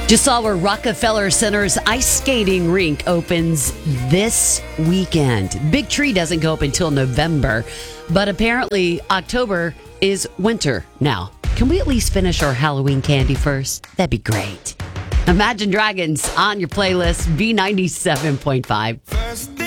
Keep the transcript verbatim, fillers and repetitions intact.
Just saw where Rockefeller Center's ice skating rink opens this weekend. Big Tree doesn't go up until November, but apparently October is winter now. Can we at least finish our Halloween candy first? That'd be great. Imagine Dragons on your playlist, B ninety-seven point five.